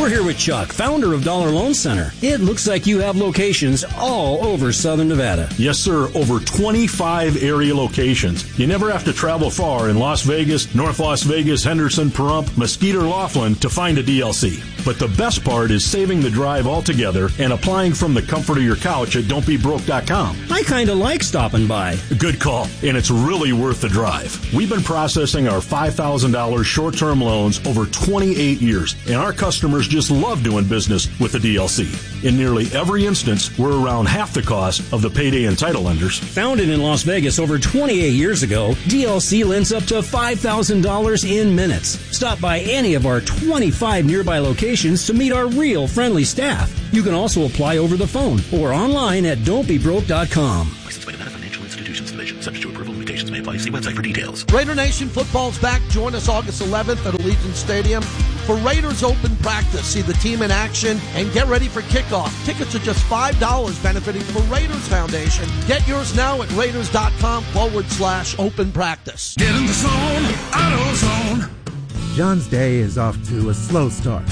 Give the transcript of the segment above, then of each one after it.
We're here with Chuck, founder of Dollar Loan Center. It looks like you have locations all over Southern Nevada. Yes, sir. Over 25 area locations. You never have to travel far in Las Vegas, North Las Vegas, Henderson, Pahrump, Mesquite, or Laughlin to find a DLC. But the best part is saving the drive altogether and applying from the comfort of your couch at don'tbebroke.com. I kind of like stopping by. Good call, and it's really worth the drive. We've been processing our $5,000 short-term loans over 28 years, and our customers just love doing business with the DLC. In nearly every instance, we're around half the cost of the payday and title lenders. Founded in Las Vegas over 28 years ago, DLC lends up to $5,000 in minutes. Stop by any of our 25 nearby locations to meet our real friendly staff. You can also apply over the phone or online at don'tbebroke.com. Licensed by Nevada Financial Institutions Division. Subject to approval, limitations may apply. See website for details. Raider Nation football's back. Join us August 11th at Allegiant Stadium for Raiders Open Practice. See the team in action and get ready for kickoff. Tickets are just $5, benefiting the Raiders Foundation. Get yours now at Raiders.com/open practice. Get in the zone, AutoZone. John's day is off to a slow start.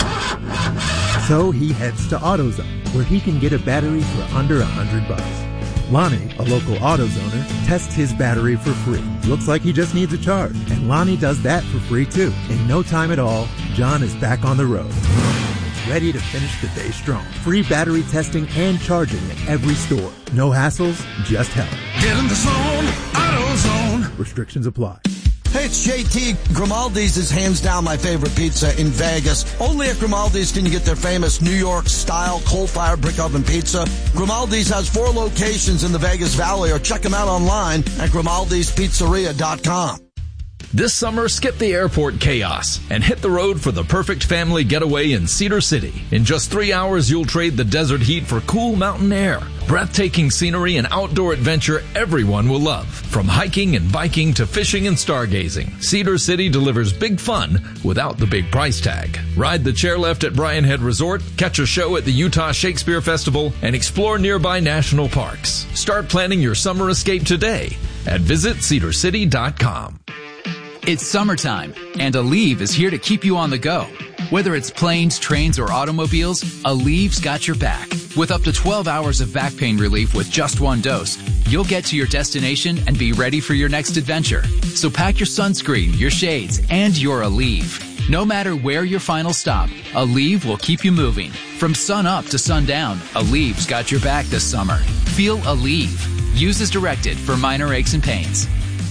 So he heads to AutoZone, where he can get a battery for under $100. Lonnie, a local AutoZoner, tests his battery for free. Looks like he just needs a charge, and Lonnie does that for free too. In no time at all, John is back on the road. Ready to finish the day strong. Free battery testing and charging at every store. No hassles, just help. Get in the zone, AutoZone. Restrictions apply. Hey, it's JT. Grimaldi's is hands down my favorite pizza in Vegas. Only at Grimaldi's can you get their famous New York-style coal-fired brick oven pizza. Grimaldi's has 4 locations in the Vegas Valley, or check them out online at grimaldispizzeria.com. This summer, skip the airport chaos and hit the road for the perfect family getaway in Cedar City. In just 3 hours, you'll trade the desert heat for cool mountain air, breathtaking scenery, and outdoor adventure everyone will love. From hiking and biking to fishing and stargazing, Cedar City delivers big fun without the big price tag. Ride the chairlift at Bryan Head Resort, catch a show at the Utah Shakespeare Festival, and explore nearby national parks. Start planning your summer escape today at visitcedarcity.com. It's summertime, and Aleve is here to keep you on the go. Whether it's planes, trains, or automobiles, Aleve's got your back. With up to 12 hours of back pain relief with just 1 dose, you'll get to your destination and be ready for your next adventure. So pack your sunscreen, your shades, and your Aleve. No matter where your final stop, Aleve will keep you moving. From sun up to sundown, Aleve's got your back this summer. Feel Aleve. Use as directed for minor aches and pains.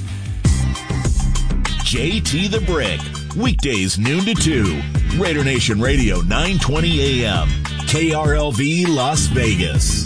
JT the Brick. Weekdays noon to 2. Raider Nation Radio 920 AM. KRLV Las Vegas.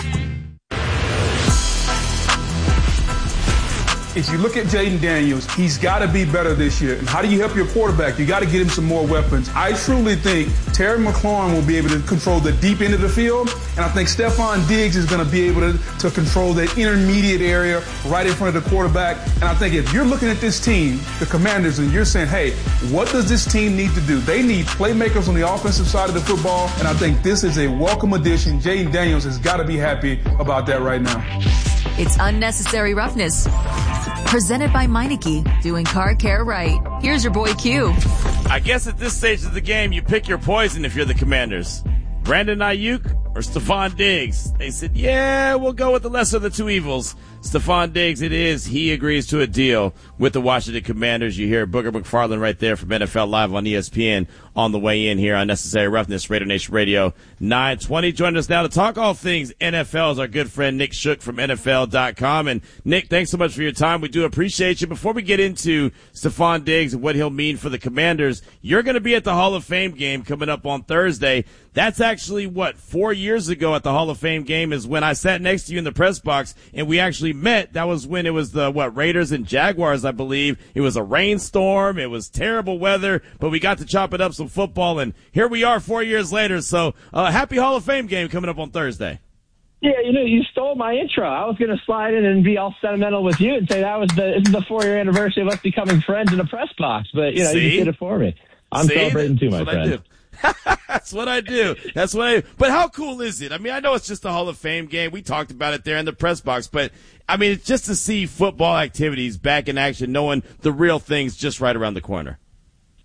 If you look at Jayden Daniels, he's got to be better this year. And how do you help your quarterback? You got to get him some more weapons. I truly think Terry McLaurin will be able to control the deep end of the field, and I think Stephon Diggs is going to be able to control the intermediate area right in front of the quarterback. And I think if you're looking at this team, the Commanders, and you're saying, hey, what does this team need to do? They need playmakers on the offensive side of the football, and I think this is a welcome addition. Jayden Daniels has got to be happy about that right now. It's Unnecessary Roughness. Presented by Meineke, doing car care right. Here's your boy Q. I guess at this stage of the game, you pick your poison if you're the Commanders. Brandon Ayuk or Stephon Diggs? They said, yeah, we'll go with the lesser of the two evils. Stephon Diggs, it is. He agrees to a deal with the Washington Commanders. You hear Booger McFarland right there from NFL Live on ESPN on the way in here on Necessary Roughness, Raider Nation Radio 920. Joining us now to talk all things NFL is our good friend Nick Shook from NFL.com. And Nick, thanks so much for your time. We do appreciate you. Before we get into Stephon Diggs and what he'll mean for the Commanders, you're going to be at the Hall of Fame game coming up on Thursday. That's actually, 4 years ago at the Hall of Fame game is when I sat next to you in the press box and we actually met. That was when it was the, Raiders and Jaguars, I believe. It was a rainstorm. It was terrible weather, but we got to chop it up some football, and here we are 4 years later. So, happy Hall of Fame game coming up on Thursday. Yeah, you stole my intro. I was going to slide in and be all sentimental with you and say this is the 4-year anniversary of us becoming friends in a press box, but, you just did it for me. I'm celebrating too, my friend. That's what I do. But how cool is it? I mean, I know it's just a Hall of Fame game. We talked about it there in the press box, but I mean, it's just to see football activities back in action, knowing the real thing's just right around the corner.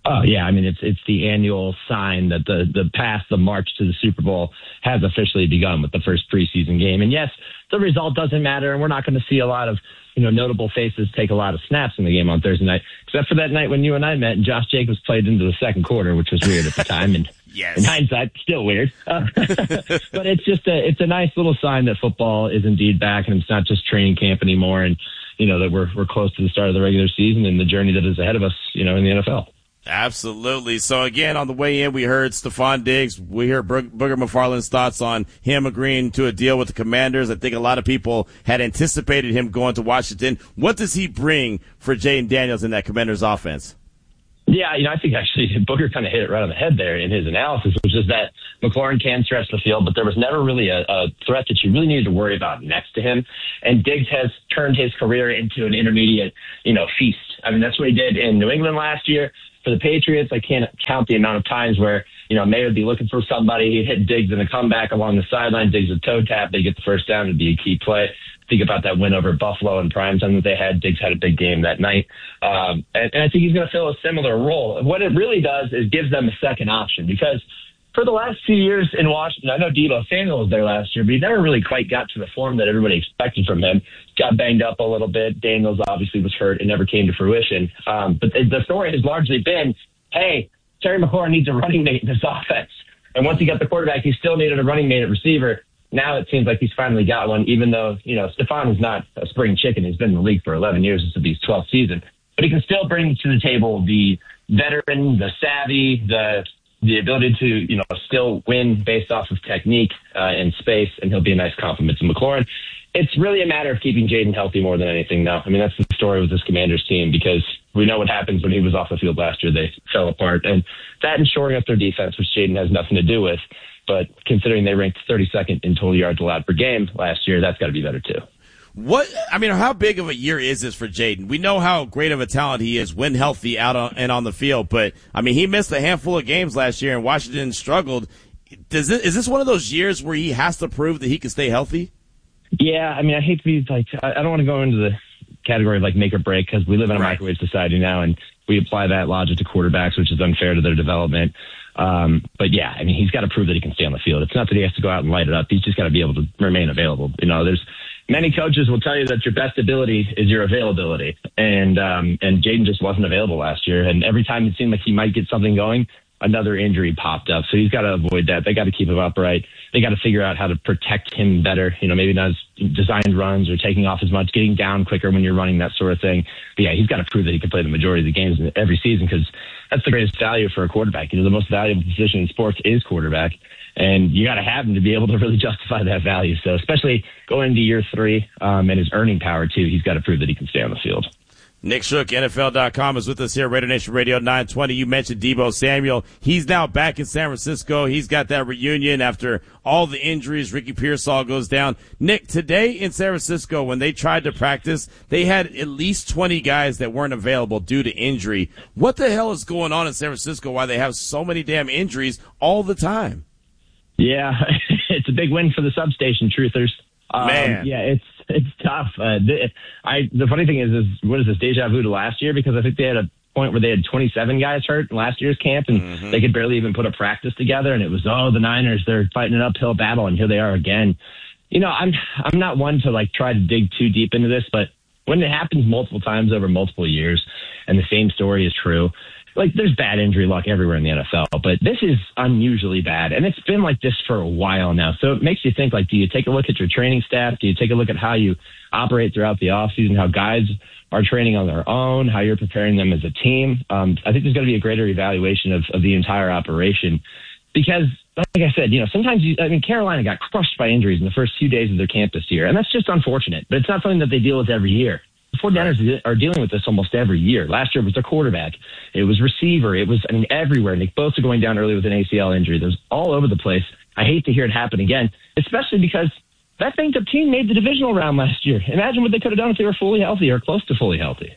Oh, yeah. I mean, it's the annual sign that the march to the Super Bowl has officially begun with the first preseason game. And yes, the result doesn't matter, and we're not going to see a lot of notable faces take a lot of snaps in the game on Thursday night, except for that night when you and I met and Josh Jacobs played into the second quarter, which was weird at the time. And yes. In hindsight, still weird. But it's a nice little sign that football is indeed back, and it's not just training camp anymore, and that we're close to the start of the regular season and the journey that is ahead of us, in the NFL. Absolutely. So again, on the way in, we heard Stefon Diggs. We heard Booger McFarland's thoughts on him agreeing to a deal with the Commanders. I think a lot of people had anticipated him going to Washington. What does he bring for Jayden Daniels in that Commanders offense? Yeah, I think actually Booger kind of hit it right on the head there in his analysis, which is that McLaurin can stretch the field, but there was never really a threat that you really needed to worry about next to him. And Diggs has turned his career into an intermediate, feast. I mean, that's what he did in New England last year. For the Patriots, I can't count the amount of times where, May would be looking for somebody. He'd hit Diggs in a comeback along the sideline. Diggs would toe tap. They get the first down. It'd be a key play. Think about that win over Buffalo in primetime that they had. Diggs had a big game that night. And I think he's going to fill a similar role. What it really does is gives them a second option, because for the last few years in Washington, I know Deebo Samuel was there last year, but he never really quite got to the form that everybody expected from him. Got banged up a little bit. Daniels obviously was hurt. It never came to fruition. But the story has largely been, hey, Terry McLaurin needs a running mate in this offense. And once he got the quarterback, he still needed a running mate at receiver. Now it seems like he's finally got one, even though, Stefon is not a spring chicken. He's been in the league for 11 years. This will be his 12th season. But he can still bring to the table the veteran, the savvy, the ability to, still win based off of technique and space, and he'll be a nice compliment to McLaurin. It's really a matter of keeping Jayden healthy more than anything now. I mean, that's the story with this Commanders team, because we know what happens when he was off the field last year. They fell apart. And that and shoring up their defense, which Jayden has nothing to do with. But considering they ranked 32nd in total yards allowed per game last year, that's got to be better too. How big of a year is this for Jayden? We know how great of a talent he is when healthy and on the field, but he missed a handful of games last year and Washington struggled. Is this one of those years where he has to prove that he can stay healthy? Yeah, I hate to be I don't want to go into the category of make or break, because we live in a microwave society now and we apply that logic to quarterbacks, which is unfair to their development. But yeah, he's got to prove that he can stay on the field. It's not that he has to go out and light it up. He's just got to be able to remain available. There's many coaches will tell you that your best ability is your availability. And Jayden just wasn't available last year. And every time it seemed like he might get something going, another injury popped up. So he's got to avoid that. They got to keep him upright. They got to figure out how to protect him better. Maybe not as designed runs or taking off as much, getting down quicker when you're running, that sort of thing. But yeah, he's got to prove that he can play the majority of the games every season, because that's the greatest value for a quarterback. The most valuable position in sports is quarterback. And you got to have him to be able to really justify that value. So especially going into year 3 and his earning power too, he's got to prove that he can stay on the field. Nick Shook, NFL.com, is with us here, Raider Nation Radio 920. You mentioned Deebo Samuel. He's now back in San Francisco. He's got that reunion after all the injuries. Ricky Pearsall goes down. Nick, today in San Francisco, when they tried to practice, they had at least 20 guys that weren't available due to injury. What the hell is going on in San Francisco? Why they have so many damn injuries all the time? Yeah, it's a big win for the substation truthers. Man. Yeah, it's tough. The funny thing is what is this, deja vu to last year? Because I think they had a point where they had 27 guys hurt in last year's camp, and they could barely even put a practice together. And it was, the Niners, they're fighting an uphill battle, and here they are again. I'm not one to try to dig too deep into this, but when it happens multiple times over multiple years, and the same story is true, there's bad injury luck everywhere in the NFL, but this is unusually bad, and it's been like this for a while now. So it makes you think, do you take a look at your training staff? Do you take a look at how you operate throughout the offseason, how guys are training on their own, how you're preparing them as a team? I think there's got to be a greater evaluation of the entire operation, because, like I said, sometimes Carolina got crushed by injuries in the first few days of their camp this year, and that's just unfortunate, but it's not something that they deal with every year. The 49ers are dealing with this almost every year. Last year it was their quarterback. It was receiver. It was everywhere. Nick Bosa going down early with an ACL injury. There's all over the place. I hate to hear it happen again, especially because that banged up team made the divisional round last year. Imagine what they could have done if they were fully healthy or close to fully healthy.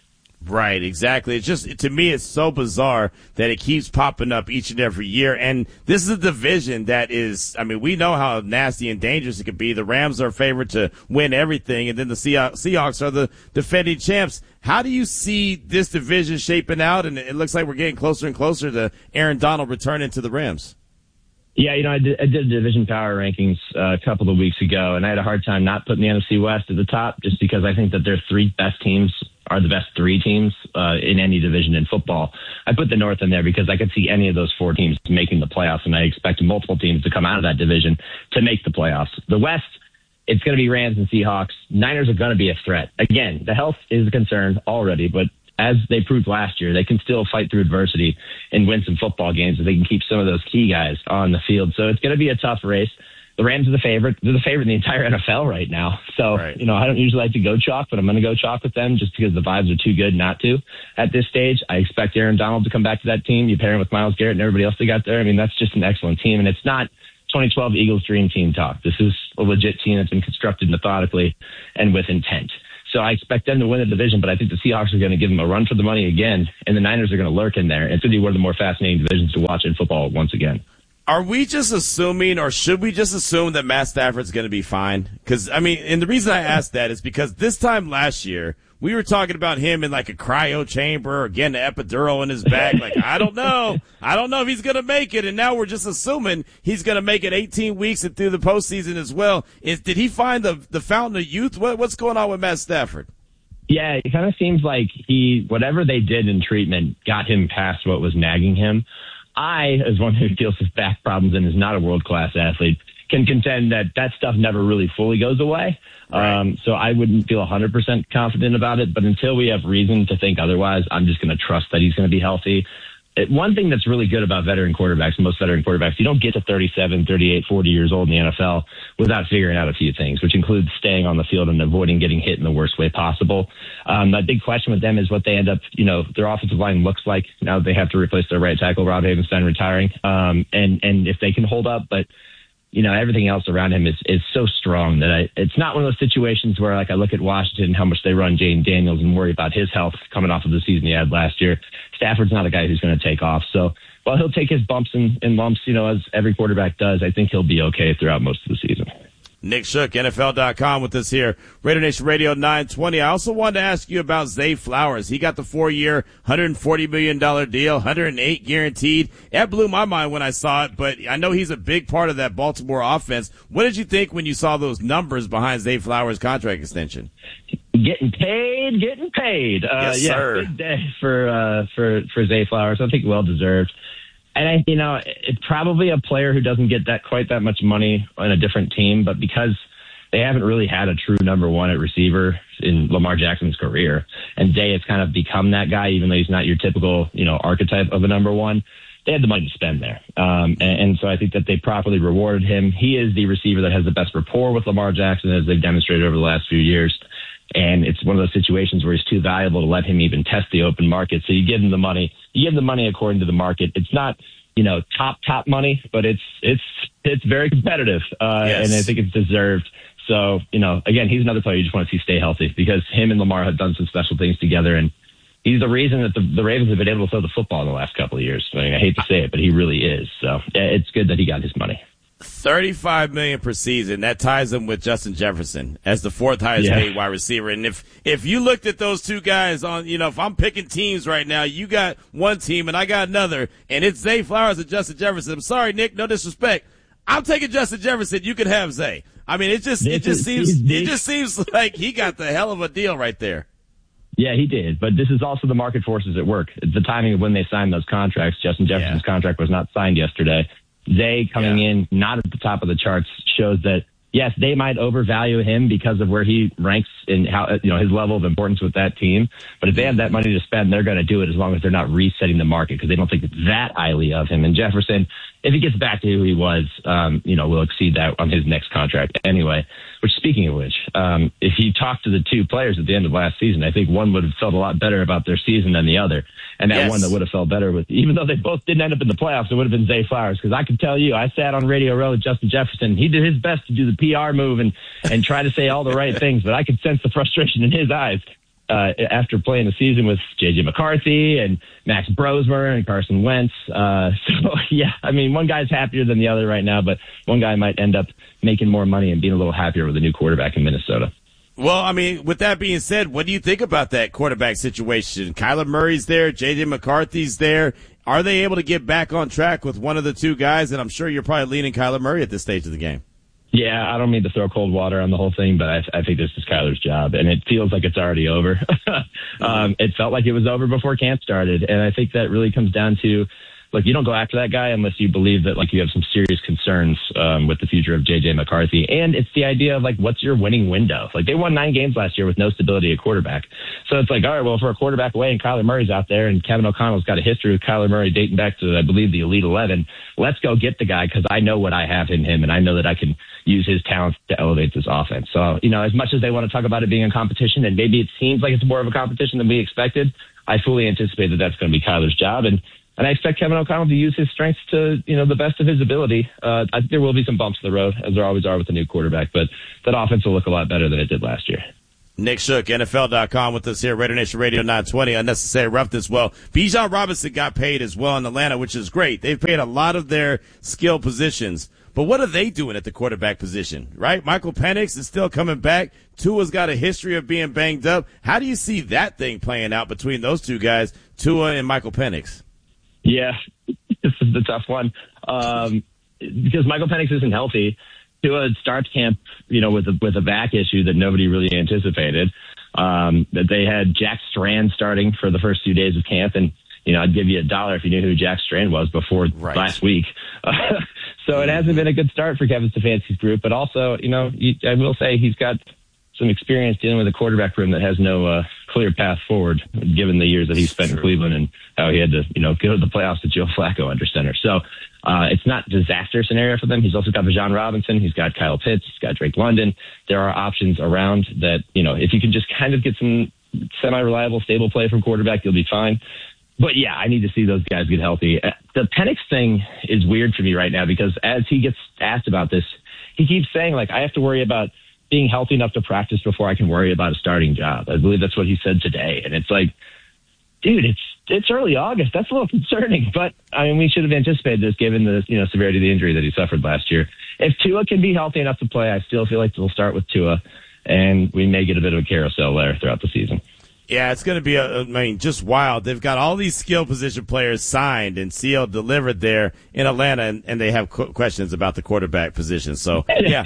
Right, exactly. It's just, to me, it's so bizarre that it keeps popping up each and every year. And this is a division that is, I mean, we know how nasty and dangerous it could be. The Rams are favored to win everything, and then the Seahawks are the defending champs. How do you see this division shaping out? And it looks like we're getting closer and closer to Aaron Donald returning to the Rams. Yeah, I did division power rankings a couple of weeks ago, and I had a hard time not putting the NFC West at the top just because I think that their three best teams are the best three teams in any division in football. I put the North in there because I could see any of those four teams making the playoffs, and I expect multiple teams to come out of that division to make the playoffs. The West, it's going to be Rams and Seahawks. Niners are going to be a threat. Again, the health is a concern already, but as they proved last year, they can still fight through adversity and win some football games if they can keep some of those key guys on the field. So it's going to be a tough race. The Rams are the favorite. They're the favorite in the entire NFL right now. So, I don't usually like to go chalk, but I'm going to go chalk with them just because the vibes are too good not to at this stage. I expect Aaron Donald to come back to that team. You pair him with Myles Garrett and everybody else they got there. I mean, that's just an excellent team. And it's not 2012 Eagles dream team talk. This is a legit team that's been constructed methodically and with intent. So I expect them to win the division, but I think the Seahawks are going to give them a run for the money again, and the Niners are going to lurk in there. It's going to be one of the more fascinating divisions to watch in football once again. Are we just assuming, or should we just assume that Matt Stafford's going to be fine? Because, I mean, and the reason I asked that is because this time last year, we were talking about him in like a cryo chamber or getting an epidural in his back. Like, I don't know if he's going to make it. And now we're just assuming he's going to make it 18 weeks and through the postseason as well. Did he find the fountain of youth? What's going on with Matt Stafford? Yeah, it kind of seems like whatever they did in treatment got him past what was nagging him. I, as one who deals with back problems and is not a world-class athlete, can contend that stuff never really fully goes away. Right. So I wouldn't feel 100% confident about it. But until we have reason to think otherwise, I'm just going to trust that he's going to be healthy. One thing that's really good about veteran quarterbacks, most veteran quarterbacks, you don't get to 37, 38, 40 years old in the NFL without figuring out a few things, which includes staying on the field and avoiding getting hit in the worst way possible. The big question with them is what they end up, their offensive line looks like now that they have to replace their right tackle, Rob Havenstein, retiring, and if they can hold up. But everything else around him is so strong that it's not one of those situations where, like, I look at Washington and how much they run Jane Daniels and worry about his health coming off of the season he had last year. Stafford's not a guy who's going to take off. So while he'll take his bumps and lumps, as every quarterback does, I think he'll be okay throughout most of the season. Nick Shook, NFL.com with us here. Raider Nation Radio 920. I also wanted to ask you about Zay Flowers. He got the 4-year, $140 million deal, 108 guaranteed. That blew my mind when I saw it, but I know he's a big part of that Baltimore offense. What did you think when you saw those numbers behind Zay Flowers' contract extension? Getting paid. Yes, sir. Good day for Zay Flowers. I think well deserved. And it's probably a player who doesn't get quite that much money on a different team, but because they haven't really had a true number one at receiver in Lamar Jackson's career, and Zay has kind of become that guy, even though he's not your typical, archetype of a number one. They had the money to spend there. And so I think that they properly rewarded him. He is the receiver that has the best rapport with Lamar Jackson, as they've demonstrated over the last few years. And it's one of those situations where he's too valuable to let him even test the open market. So you give him the money. You give him the money according to the market. It's not, top money, but it's very competitive. Yes. And I think it's deserved. So, again, he's another player you just want to see stay healthy because him and Lamar have done some special things together. And he's the reason that the Ravens have been able to throw the football in the last couple of years. I mean, I hate to say it, but he really is. So it's good that he got his money. $35 million per season. That ties him with Justin Jefferson as the fourth highest paid wide receiver. And if you looked at those two guys on, if I'm picking teams right now, you got one team and I got another, and it's Zay Flowers and Justin Jefferson. I'm sorry, Nick, no disrespect. I'm taking Justin Jefferson. You could have Zay. I mean, it just seems like he got the hell of a deal right there. Yeah, he did. But this is also the market forces at work. It's the timing of when they signed those contracts. Justin Jefferson's contract was not signed yesterday. Zay coming in not at the top of the charts shows that, yes, they might overvalue him because of where he ranks in how, his level of importance with that team. But if they have that money to spend, they're going to do it as long as they're not resetting the market because they don't think that highly of him. And Jefferson, if he gets back to who he was, will exceed that on his next contract anyway. Which, speaking of which, if you talk to the two players at the end of last season, I think one would have felt a lot better about their season than the other. And that one that would have felt better with, even though they both didn't end up in the playoffs, it would have been Zay Flowers. Because I can tell you, I sat on Radio Row with Justin Jefferson. He did his best to do the PR move and try to say all the right things, but I could sense the frustration in his eyes. after playing the season with J.J. McCarthy and Max Brosmer and Carson Wentz. I mean, one guy's happier than the other right now, but one guy might end up making more money and being a little happier with a new quarterback in Minnesota. Well, I mean, with that being said, what do you think about that quarterback situation? Kyler Murray's there, J.J. McCarthy's there. Are they able to get back on track with one of the two guys? And I'm sure you're probably leaning Kyler Murray at this stage of the game. Yeah, I don't mean to throw cold water on the whole thing, but I think this is Kyler's job, and it feels like it's already over. It felt like it was over before camp started, and I think that really comes down to, look, you don't go after that guy unless you believe that, like, you have some serious concerns with the future of J.J. McCarthy. And it's the idea of, like, what's your winning window? Like, they won 9 games last year with no stability at quarterback. So it's like, all right, well, if we're a quarterback away and Kyler Murray's out there and Kevin O'Connell's got a history with Kyler Murray dating back to, I believe, the Elite 11, let's go get the guy because I know what I have in him and I know that I can use his talents to elevate this offense. So, you know, as much as they want to talk about it being a competition, and maybe it seems like it's more of a competition than we expected, I fully anticipate that that's going to be Kyler's job. And I expect Kevin O'Connell to use his strengths to, you know, the best of his ability. There will be some bumps in the road, as there always are with a new quarterback, but that offense will look a lot better than it did last year. Nick Shook, NFL.com with us here, Raider Nation Radio 920, Unnecessary Roughness. Well, Bijan Robinson got paid as well in Atlanta, which is great. They've paid a lot of their skill positions. But what are they doing at the quarterback position, right? Michael Penix is still coming back. Tua's got a history of being banged up. How do you see that thing playing out between those two guys, Tua and Michael Penix? Yeah, this is the tough one because Michael Penix isn't healthy. Tua starts camp, you know, with a back issue that nobody really anticipated. That they had Jack Strand starting for the first few days of camp, and you know, I'd give you $1 if you knew who Jack Strand was before last week. So it hasn't been a good start for Kevin Stefanski's group, but also, you know, I will say he's got some experience dealing with a quarterback room that has no clear path forward, given the years that he spent in Cleveland and how he had to, you know, go to the playoffs with Joe Flacco under center. So it's not a disaster scenario for them. He's also got Bijan Robinson. He's got Kyle Pitts. He's got Drake London. There are options around that, you know, if you can just kind of get some semi-reliable, stable play from quarterback, you'll be fine. But, yeah, I need to see those guys get healthy. The Penix thing is weird for me right now because as he gets asked about this, he keeps saying, like, I have to worry about being healthy enough to practice before I can worry about a starting job. I believe that's what he said today. And it's like, dude, it's early August. That's a little concerning. But, I mean, we should have anticipated this given the, you know, severity of the injury that he suffered last year. If Tua can be healthy enough to play, I still feel like they'll start with Tua, and we may get a bit of a carousel there throughout the season. Yeah, it's going to be, just wild. They've got all these skill position players signed and sealed, delivered there in Atlanta, and they have questions about the quarterback position. So, yeah,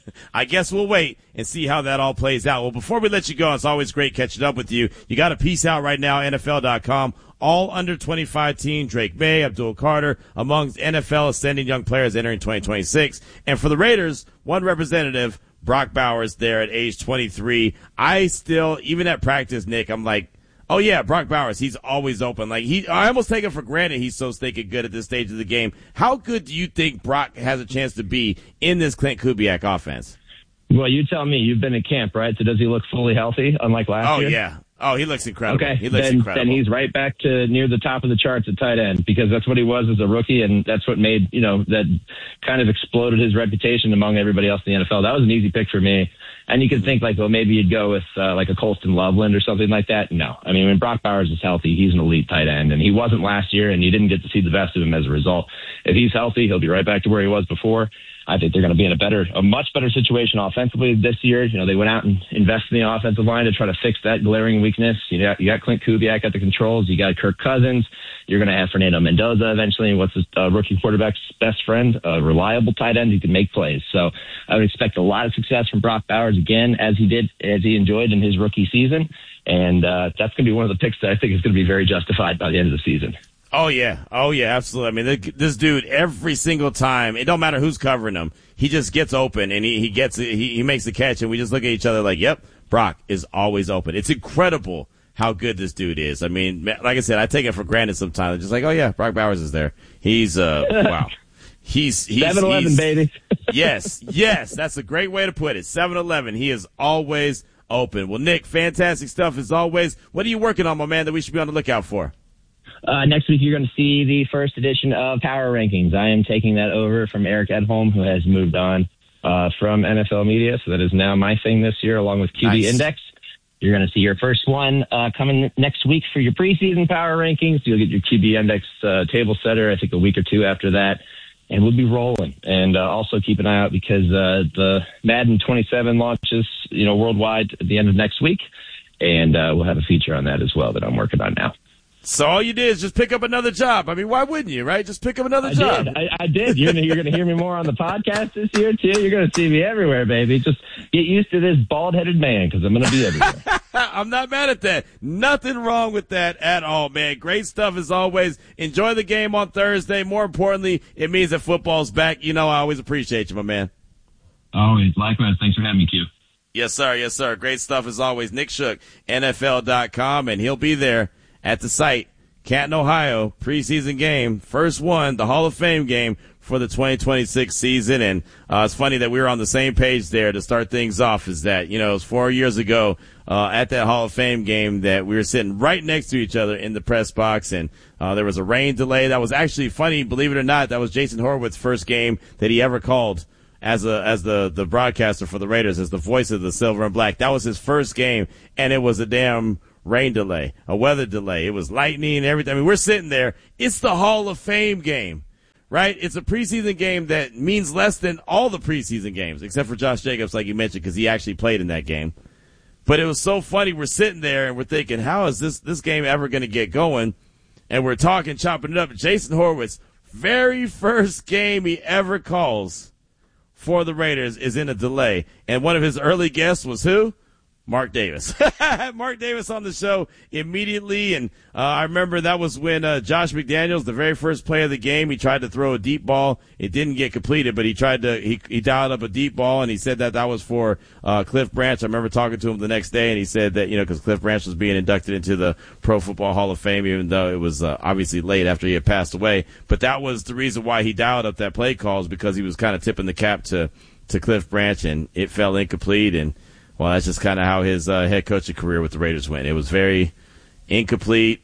I guess we'll wait and see how that all plays out. Well, before we let you go, it's always great catching up with you. You got a piece out right now, NFL.com. All under 25 team, Drake May, Abdul Carter, amongst NFL ascending young players entering 2026. And for the Raiders, one representative, Brock Bowers, there at age 23. I still, even at practice, Nick, I'm like, oh yeah, Brock Bowers, he's always open. Like I almost take it for granted he's so stinking good at this stage of the game. How good do you think Brock has a chance to be in this Clint Kubiak offense? Well, you tell me. You've been at camp, right? So does he look fully healthy, unlike last year? Oh, yeah. Oh, he looks incredible. Okay, he looks incredible. Then he's right back to near the top of the charts at tight end because that's what he was as a rookie, and that's what made, you know, that kind of exploded his reputation among everybody else in the NFL. That was an easy pick for me. And you could think, like, well, maybe you'd go with like a Colston Loveland or something like that. No. I mean, when Brock Bowers is healthy, he's an elite tight end, and he wasn't last year, and you didn't get to see the best of him as a result. If he's healthy, he'll be right back to where he was before. I think they're going to be in a much better situation offensively this year. You know, they went out and invested in the offensive line to try to fix that glaring weakness. You got Clint Kubiak at the controls. You got Kirk Cousins. You're going to have Fernando Mendoza eventually. What's his rookie quarterback's best friend? A reliable tight end who can make plays. So I would expect a lot of success from Brock Bowers again, as he enjoyed in his rookie season. And that's going to be one of the picks that I think is going to be very justified by the end of the season. Oh, yeah, absolutely. I mean, this dude, every single time, it don't matter who's covering him, he just gets open, and he makes the catch, and we just look at each other like, yep, Brock is always open. It's incredible how good this dude is. I mean, like I said, I take it for granted sometimes. I'm just like, oh, yeah, Brock Bowers is there. He's, wow. He's 7-11, baby. Yes, that's a great way to put it. 7-11. He is always open. Well, Nick, fantastic stuff as always. What are you working on, my man, that we should be on the lookout for? Next week, you're going to see the first edition of Power Rankings. I am taking that over from Eric Edholm, who has moved on from NFL Media. So that is now my thing this year, along with QB Index. You're going to see your first one coming next week for your preseason power rankings. You'll get your QB Index table setter, I think, a week or two after that. And we'll be rolling. And also keep an eye out because the Madden 27 launches, worldwide at the end of next week. And we'll have a feature on that as well that I'm working on now. So all you did is just pick up another job. I mean, why wouldn't you, right? Just pick up another job. I did. You're going to hear me more on the podcast this year, too. You're going to see me everywhere, baby. Just get used to this bald-headed man because I'm going to be everywhere. I'm not mad at that. Nothing wrong with that at all, man. Great stuff as always. Enjoy the game on Thursday. More importantly, it means that football's back. I always appreciate you, my man. Always. Likewise. Thanks for having me, Q. Yes, sir. Yes, sir. Great stuff as always. Nick Shook, NFL.com, and he'll be there at the site, Canton, Ohio, preseason game, first one, the Hall of Fame game for the 2026 season. And it's funny that we were on the same page there to start things off. Is that, it was 4 years ago at that Hall of Fame game that we were sitting right next to each other in the press box, and there was a rain delay. That was actually funny, believe it or not. That was Jason Horwitz's first game that he ever called as the broadcaster for the Raiders, as the voice of the Silver and Black. That was his first game, and it was a damn rain delay, a weather delay. It was lightning and everything. I mean, we're sitting there. It's the Hall of Fame game, right? It's a preseason game that means less than all the preseason games, except for Josh Jacobs, like you mentioned, because he actually played in that game. But it was so funny. We're sitting there and we're thinking, how is this game ever going to get going? And we're talking, chopping it up. Jason Horwitz, very first game he ever calls for the Raiders is in a delay. And one of his early guests was who? Mark Davis. Mark Davis on the show immediately, and I remember that was when Josh McDaniels, the very first play of the game, he tried to throw a deep ball. It didn't get completed, but he dialed up a deep ball, and he said that was for Cliff Branch. I remember talking to him the next day, and he said that, because Cliff Branch was being inducted into the Pro Football Hall of Fame, even though it was obviously late after he had passed away. But that was the reason why he dialed up that play call, is because he was kind of tipping the cap to Cliff Branch, and it fell incomplete, and well, that's just kind of how his head coaching career with the Raiders went. It was very incomplete.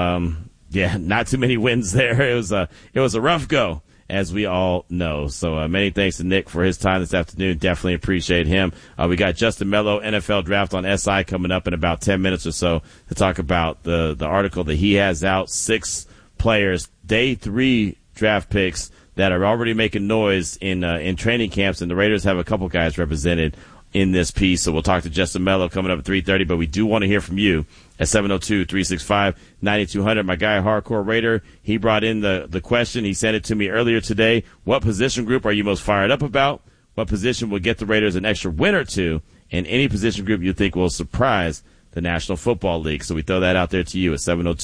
Not too many wins there. It was a rough go, as we all know. So many thanks to Nick for his time this afternoon. Definitely appreciate him. We got Justin Mello, NFL Draft on SI, coming up in about 10 minutes or so to talk about the article that he has out. 6 players, day 3 draft picks that are already making noise in training camps, and the Raiders have a couple guys represented in this piece. So we'll talk to Justin Mello coming up at 3:30, but we do want to hear from you at 702-365-9200. My guy, Hardcore Raider, he brought in the question. He sent it to me earlier today. What position group are you most fired up about? What position will get the Raiders an extra win or two? And any position group you think will surprise the National Football League. So we throw that out there to you at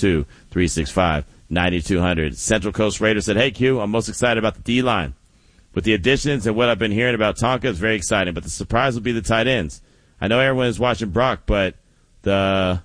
702-365-9200. Central Coast Raider said, hey, Q, I'm most excited about the D-line. With the additions and what I've been hearing about Tonka, it's very exciting. But the surprise will be the tight ends. I know everyone is watching Brock, but the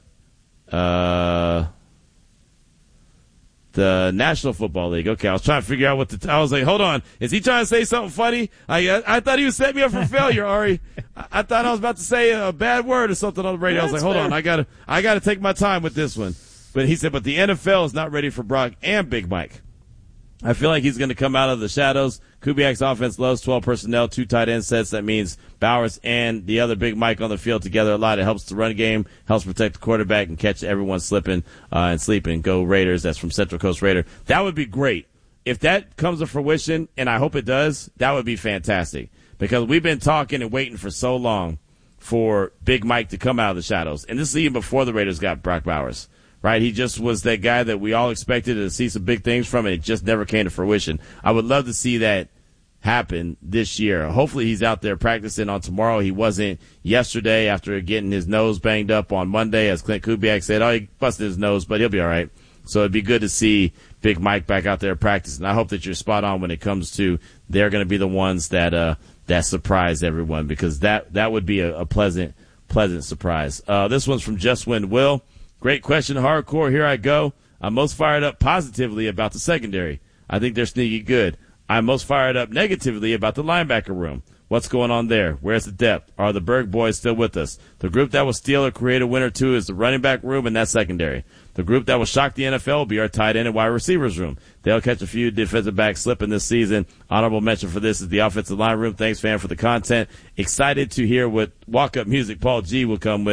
National Football League. Okay, I was trying to figure out I was like, hold on. Is he trying to say something funny? I thought he was setting me up for failure, Ari. I thought I was about to say a bad word or something on the radio. I was like, hold on. I gotta take my time with this one. But he said, but the NFL is not ready for Brock and Big Mike. I feel like he's going to come out of the shadows. Kubiak's offense loves 12 personnel, 2 tight end sets. That means Bowers and the other Big Mike on the field together a lot. It helps the run game, helps protect the quarterback, and catch everyone slipping and sleeping. Go Raiders. That's from Central Coast Raider. That would be great. If that comes to fruition, and I hope it does, that would be fantastic. Because we've been talking and waiting for so long for Big Mike to come out of the shadows. And this is even before the Raiders got Brock Bowers. Right, he just was that guy that we all expected to see some big things from, and it just never came to fruition. I would love to see that happen this year. Hopefully he's out there practicing on tomorrow. He wasn't yesterday after getting his nose banged up on Monday, as Clint Kubiak said. Oh, he busted his nose, but he'll be all right. So it'd be good to see Big Mike back out there practicing. I hope that you're spot on when it comes to they're going to be the ones that surprise everyone, because that would be a pleasant surprise. This one's from Just Win Will. Great question, Hardcore. Here I go. I'm most fired up positively about the secondary. I think they're sneaky good. I'm most fired up negatively about the linebacker room. What's going on there? Where's the depth? Are the Berg boys still with us? The group that will steal or create a win or two is the running back room and that secondary. The group that will shock the NFL will be our tight end and wide receivers room. They'll catch a few defensive backs slipping this season. Honorable mention for this is the offensive line room. Thanks, fan, for the content. Excited to hear what walk-up music Paul G will come with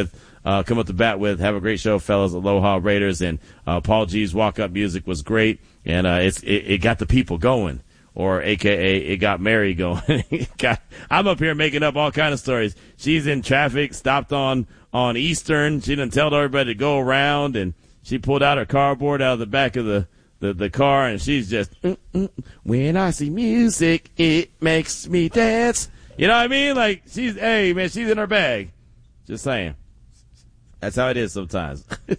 come up to bat with. Have a great show, fellas. Aloha Raiders. And Paul G's walk-up music was great, and it got the people going, or AKA it got Mary going. I'm up here making up all kind of stories. She's in traffic, stopped on Eastern. She didn't tell everybody to go around, and she pulled out her cardboard out of the back of the car, and she's just, when I see music, it makes me dance. You know what I mean? Like, she's in her bag. Just saying. That's how it is sometimes.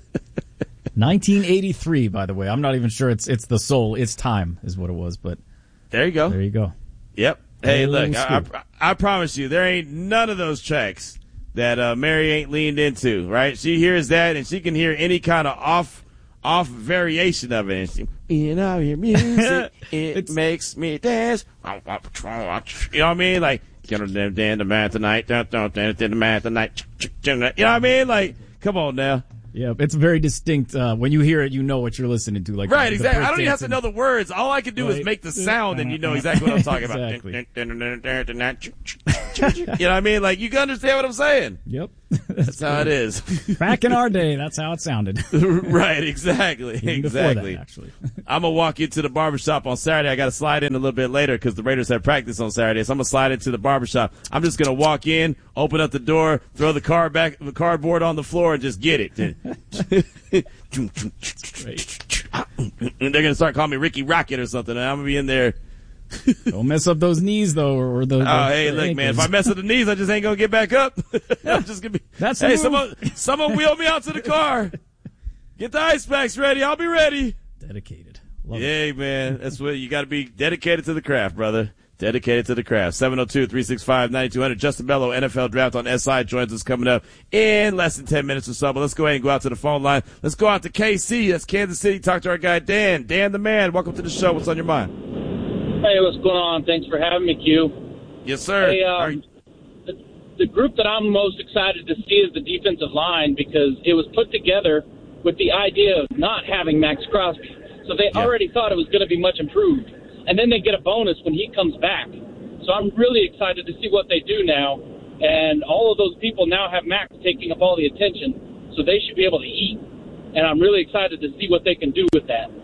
1983, by the way. I'm not even sure it's the soul. It's time is what it was, but there you go. There you go. Yep. Hey, look, I promise you, there ain't none of those tracks that Mary ain't leaned into, right? She hears that, and she can hear any kind of off variation of it. And she, you know, your music, it makes me dance. You know what I mean? Like, you know what I mean? Like, come on now. Yeah, it's very distinct. When you hear it, you know what you're listening to. Like, right, exactly. I don't even have to know the words. All I can do is make the sound, and you know exactly what I'm talking about. Exactly. You know what I mean? Like, you can understand what I'm saying. Yep. That's how it is. Back in our day, that's how it sounded. Right, exactly. Even exactly. That, actually. I'm going to walk into the barbershop on Saturday. I got to slide in a little bit later because the Raiders have practice on Saturday. So I'm going to slide into the barbershop. I'm just going to walk in, open up the door, throw the cardboard on the floor, and just get it. And they're going to start calling me Ricky Rocket or something. And I'm going to be in there. Don't mess up those knees, though, or the hey, look, ankles. man, if I mess up the knees, I just ain't going to get back up. I'm just going to be, that's hey, someone wheel me out to the car. Get the ice packs ready. I'll be ready. Dedicated. Yeah, man. That's what you got to be dedicated to the craft, brother. Dedicated to the craft. 702-365-9200. Justin Bello, NFL Draft on SI, joins us coming up in less than 10 minutes or so. But let's go ahead and go out to the phone line. Let's go out to KC. That's Kansas City. Talk to our guy, Dan. Dan the man. Welcome to the show. What's on your mind? Hey, what's going on? Thanks for having me, Q. Yes, sir. Hey, the group that I'm most excited to see is the defensive line because it was put together with the idea of not having Max Crosby. So they already thought it was going to be much improved. And then they get a bonus when he comes back. So I'm really excited to see what they do now. And all of those people now have Max taking up all the attention. So they should be able to eat. And I'm really excited to see what they can do with that.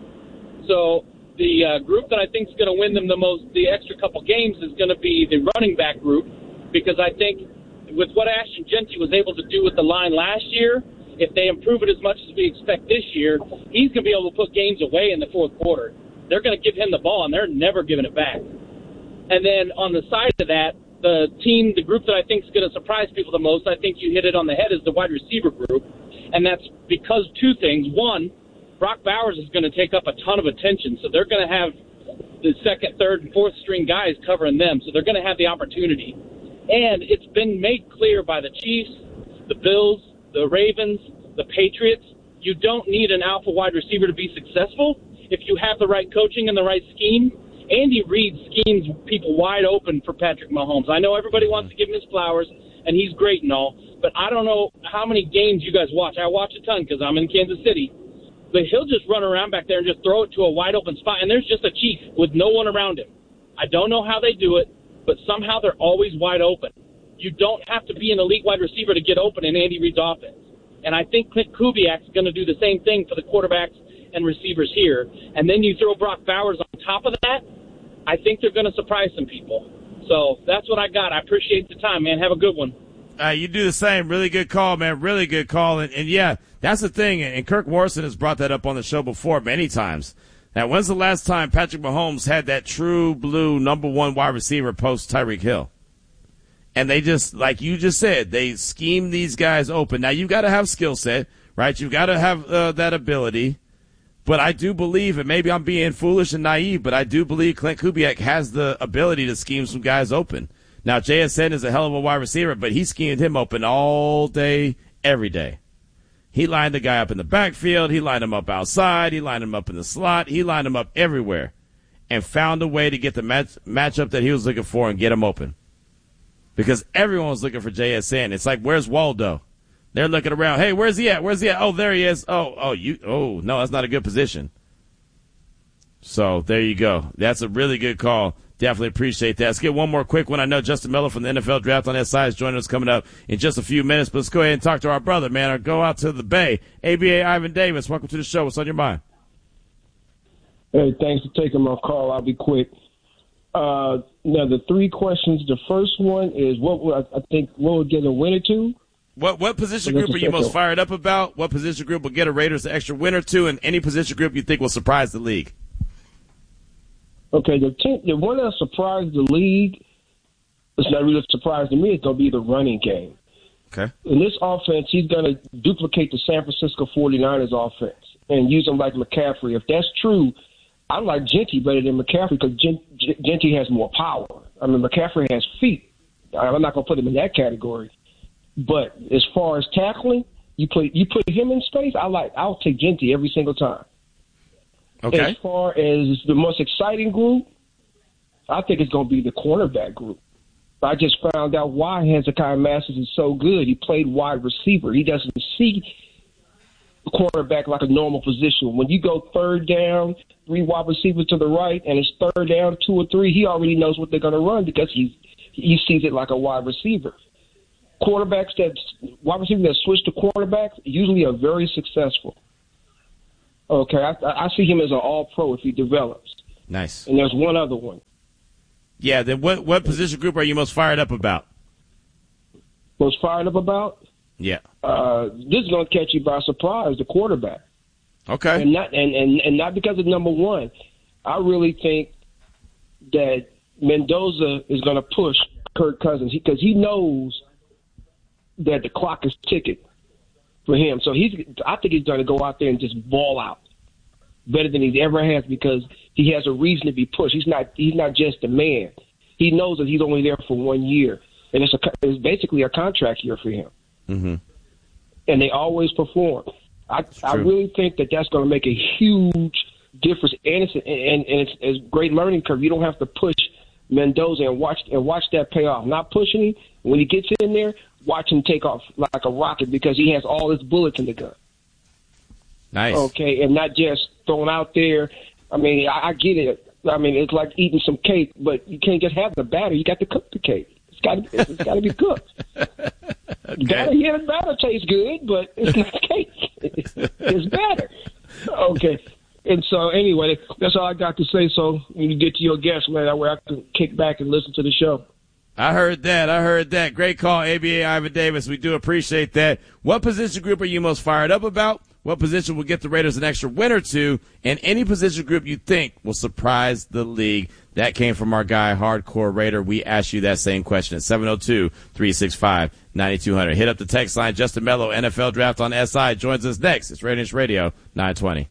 So the group that I think is going to win them the extra couple games is going to be the running back group, because I think with what Ashton Jeanty was able to do with the line last year, if they improve it as much as we expect this year, he's going to be able to put games away in the fourth quarter. They're going to give him the ball, and they're never giving it back. And then on the side of that, the group that I think is going to surprise people the most, I think you hit it on the head, is the wide receiver group. And that's because two things. One, Brock Bowers is going to take up a ton of attention, so they're going to have the second, third, and fourth string guys covering them, so they're going to have the opportunity. And it's been made clear by the Chiefs, the Bills, the Ravens, the Patriots, you don't need an alpha wide receiver to be successful if you have the right coaching and the right scheme. Andy Reid schemes people wide open for Patrick Mahomes. I know everybody wants to give him his flowers, and he's great and all, but I don't know how many games you guys watch. I watch a ton because I'm in Kansas City. But he'll just run around back there and just throw it to a wide open spot, and there's just a chief with no one around him. I don't know how they do it, but somehow they're always wide open. You don't have to be an elite wide receiver to get open in Andy Reid's offense. And I think Clint Kubiak's going to do the same thing for the quarterbacks and receivers here. And then you throw Brock Bowers on top of that, I think they're going to surprise some people. So that's what I got. I appreciate the time, man. Have a good one. You do the same. Really good call, man. Really good call. And yeah, that's the thing. And Kirk Morrison has brought that up on the show before many times. Now, when's the last time Patrick Mahomes had that true blue number one wide receiver post Tyreek Hill? And they just, like you just said, they scheme these guys open. Now, you've got to have skill set, right? You've got to have that ability. But I do believe, and maybe I'm being foolish and naive, but I do believe Clint Kubiak has the ability to scheme some guys open. Now, JSN is a hell of a wide receiver, but he schemed him open all day, every day. He lined the guy up in the backfield. He lined him up outside. He lined him up in the slot. He lined him up everywhere and found a way to get the matchup that he was looking for and get him open. Because everyone was looking for JSN. It's like, where's Waldo? They're looking around. Hey, where's he at? Where's he at? Oh, there he is. Oh, no, that's not a good position. So there you go. That's a really good call. Definitely appreciate that. Let's get one more quick one. I know Justin Miller from the NFL Draft on SI is joining us coming up in just a few minutes, but let's go ahead and talk to our brother, man, or go out to the Bay. ABA Ivan Davis, welcome to the show. What's on your mind? Hey, thanks for taking my call. I'll be quick. Now, the three questions. The first one is what will get a win or two? What position group are you most fired up about? What position group will get a Raiders an extra win or two? And any position group you think will surprise the league? Okay, the one that surprised the league, it's not really a surprise to me, it's going to be the running game. Okay. In this offense, he's going to duplicate the San Francisco 49ers offense and use them like McCaffrey. If that's true, I like Genty better than McCaffrey because Genty has more power. I mean, McCaffrey has feet. I'm not going to put him in that category. But as far as tackling, you put him in space, I'll take Genty every single time. Okay. As far as the most exciting group, I think it's going to be the cornerback group. I just found out why Hezekiah Masters is so good. He played wide receiver. He doesn't see the cornerback like a normal position. When you go third down, 3 wide receivers to the right, and it's third down, 2 or 3, he already knows what they're going to run because he sees it like a wide receiver. Wide receivers that switch to quarterbacks usually are very successful. Okay, I see him as an all-pro if he develops. Nice. And there's one other one. Yeah, then what position group are you most fired up about? Most fired up about? Yeah. This is going to catch you by surprise, the quarterback. Okay. And not because of number one. I really think that Mendoza is going to push Kirk Cousins because he knows that the clock is ticking for him. So I think he's going to go out there and just ball out better than he ever has because he has a reason to be pushed. He's not just a man. He knows that he's only there for 1 year, and it's basically a contract year for him. Mm-hmm. And they always perform. I really think that's going to make a huge difference, and it's a great learning curve. You don't have to push Mendoza and watch that pay off. Not pushing him. When he gets in there, watch him take off like a rocket because he has all his bullets in the gun. Nice. Okay, and not just thrown out there. I mean, I get it. I mean, it's like eating some cake, but you can't just have the batter. You got to cook the cake. It's got to be cooked. Okay. The batter tastes good, but it's not cake. It's batter. Okay. And so, anyway, that's all I got to say. So, when you get to your guest, man, that way I can kick back and listen to the show. I heard that. Great call, ABA Ivan Davis. We do appreciate that. What position group are you most fired up about? What position will get the Raiders an extra win or two? And any position group you think will surprise the league? That came from our guy, Hardcore Raider. We asked you that same question at 702-365-9200. Hit up the text line. Justin Mello, NFL Draft on SI, joins us next. It's Raider Nation Radio 920.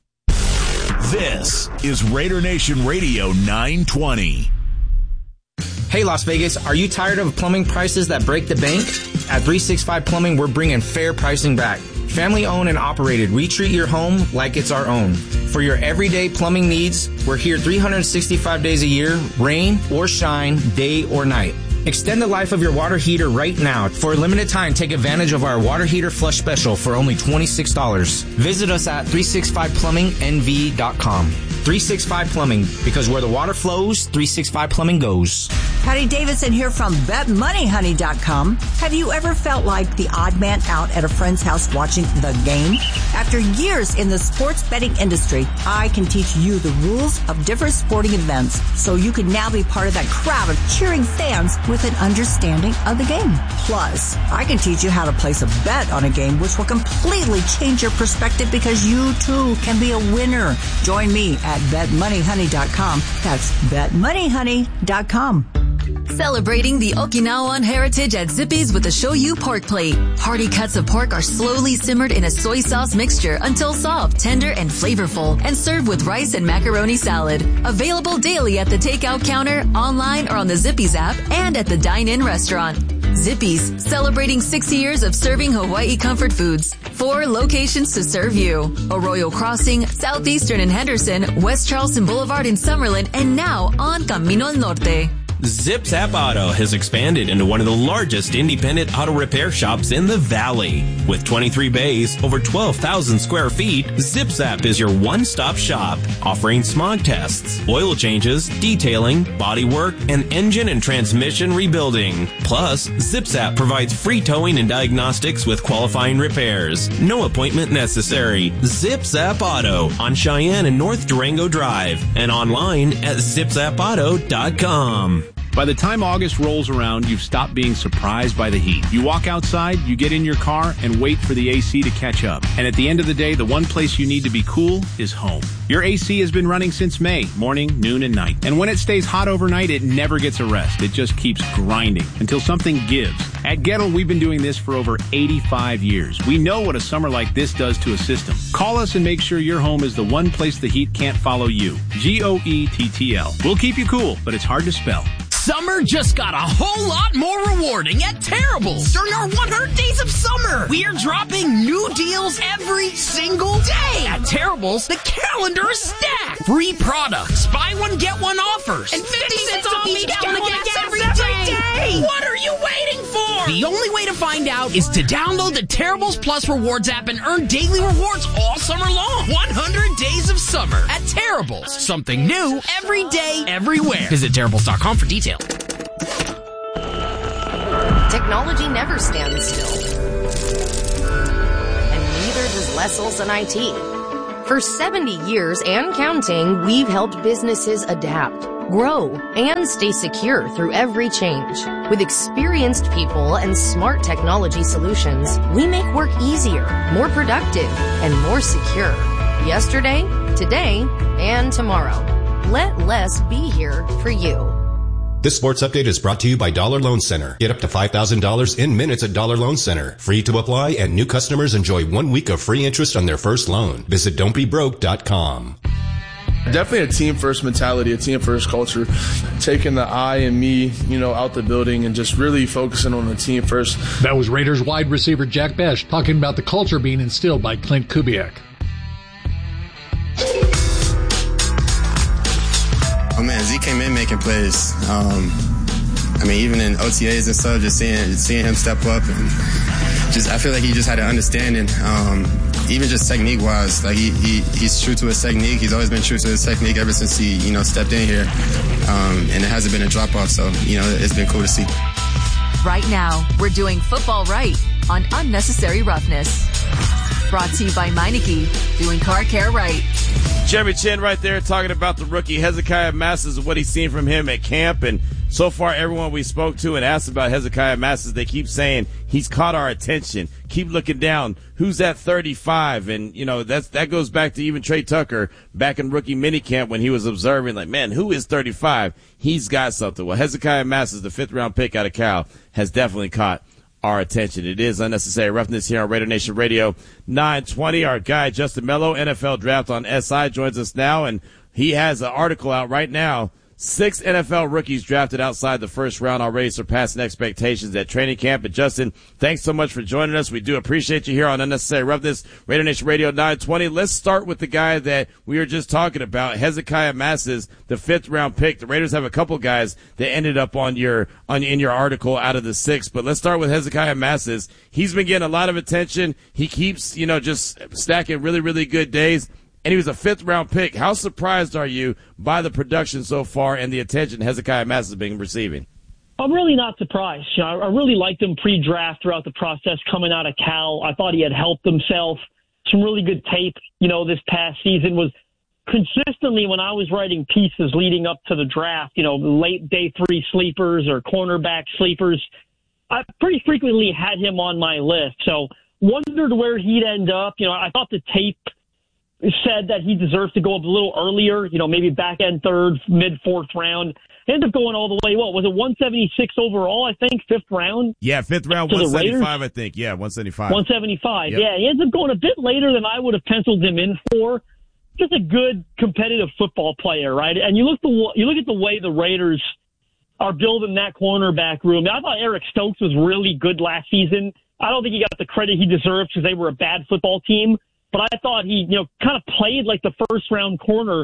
This is Raider Nation Radio 920. Hey, Las Vegas, are you tired of plumbing prices that break the bank? At 365 Plumbing, we're bringing fair pricing back. Family owned and operated, we treat your home like it's our own. For your everyday plumbing needs, we're here 365 days a year, rain or shine, day or night. Extend the life of your water heater right now. For a limited time, take advantage of our water heater flush special for only $26. Visit us at 365plummingnv.com. 365 Plumbing, because where the water flows, 365 Plumbing goes. Patty Davidson here from BetMoneyHoney.com. Have you ever felt like the odd man out at a friend's house watching the game? After years in the sports betting industry, I can teach you the rules of different sporting events so you can now be part of that crowd of cheering fans with an understanding of the game. Plus, I can teach you how to place a bet on a game, which will completely change your perspective because you too can be a winner. Join me at BetMoneyHoney.com. That's BetMoneyHoney.com. Celebrating the Okinawan heritage at Zippy's with the Shoyu pork plate. Hearty cuts of pork are slowly simmered in a soy sauce mixture until soft, tender, and flavorful, and served with rice and macaroni salad. Available daily at the takeout counter, online, or on the Zippy's app, and at the dine-in restaurant. Zippy's, celebrating 60 years of serving Hawaii comfort foods. 4 locations to serve you. Arroyo Crossing, Southeastern in Henderson, West Charleston Boulevard in Summerlin, and now on Camino al Norte. Zips App Auto has expanded into one of the largest independent auto repair shops in the Valley. With 23 bays, over 12,000 square feet, Zips App is your one-stop shop, offering smog tests, oil changes, detailing, bodywork, and engine and transmission rebuilding. Plus, Zips App provides free towing and diagnostics with qualifying repairs. No appointment necessary. Zips App Auto on Cheyenne and North Durango Drive and online at zipsappauto.com. By the time August rolls around, you've stopped being surprised by the heat. You walk outside, you get in your car, and wait for the AC to catch up. And at the end of the day, the one place you need to be cool is home. Your AC has been running since May, morning, noon, and night. And when it stays hot overnight, it never gets a rest. It just keeps grinding until something gives. At Gettle, we've been doing this for over 85 years. We know what a summer like this does to a system. Call us and make sure your home is the one place the heat can't follow you. GOETTL. We'll keep you cool, but it's hard to spell. Summer just got a whole lot more rewarding at Terrible's. During our 100 days of summer, we are dropping new deals every single day. At Terrible's, the calendar is stacked. Free products, buy one, get one offers, and 50 cents off each gallon of gas every day. What are you waiting for? The only way to find out is to download the Terrible's Plus Rewards app and earn daily rewards all summer long. 100 days of summer at Terrible's. Something new every day, everywhere. Visit Terrible's.com for details. Technology never stands still. And neither does Les Olson IT. For 70 years and counting, we've helped businesses adapt, grow, and stay secure through every change. With experienced people and smart technology solutions, we make work easier, more productive, and more secure. Yesterday, today, and tomorrow. Let Les be here for you. This sports update is brought to you by Dollar Loan Center. Get up to $5,000 in minutes at Dollar Loan Center. Free to apply, and new customers enjoy 1 week of free interest on their first loan. Visit don'tbebroke.com. Definitely a team-first mentality, a team-first culture. Taking the I and me, out the building and just really focusing on the team first. That was Raiders wide receiver Jack Bech talking about the culture being instilled by Clint Kubiak. Oh man, Z came in making plays. Even in OTAs and stuff, just seeing him step up, and I feel like he just had an understanding. Even just technique wise, like he's true to his technique. He's always been true to his technique ever since he stepped in here, and it hasn't been a drop off. So it's been cool to see. Right now, we're doing football right on Unnecessary Roughness. Brought to you by Meineke, doing car care right. Jeremy Chin right there talking about the rookie Hezekiah Masses and what he's seen from him at camp. And so far, everyone we spoke to and asked about Hezekiah Masses, they keep saying he's caught our attention. Keep looking down. Who's at 35? And, that goes back to even Trey Tucker back in rookie minicamp when he was observing, like, man, who is 35? He's got something. Well, Hezekiah Masses, the 5th-round pick out of Cal, has definitely caught our attention. It is Unnecessary Roughness here on Raider Nation Radio 920. Our guy, Justin Mello, NFL Draft on SI, joins us now, and he has an article out right now. 6 NFL rookies drafted outside the first round already surpassing expectations at training camp. And Justin, thanks so much for joining us. We do appreciate you here on Unnecessary Roughness, Raider Nation Radio 920. Let's start with the guy that we were just talking about, Hezekiah Masses, the 5th-round pick. The Raiders have a couple guys that ended up in your article out of the 6, but let's start with Hezekiah Masses. He's been getting a lot of attention. He keeps, just stacking really, really good days. And he was a 5th-round pick. How surprised are you by the production so far and the attention Hezekiah Masses has been receiving? I'm really not surprised. I really liked him pre-draft throughout the process coming out of Cal. I thought he had helped himself. Some really good tape, this past season was consistently when I was writing pieces leading up to the draft, late day 3 sleepers or cornerback sleepers. I pretty frequently had him on my list. So wondered where he'd end up. I thought the tape said that he deserves to go up a little earlier, maybe back end 3rd, mid 4th round. Ended up going all the way, was it 176 overall, I think, 5th round? Yeah, 5th round, 175, I think. Yeah, 175. 175, yep. Yeah. He ends up going a bit later than I would have penciled him in for. Just a good competitive football player, right? And you look at the way the Raiders are building that cornerback room. I thought Eric Stokes was really good last season. I don't think he got the credit he deserved because they were a bad football team. But I thought he, kind of played like the 1st-round corner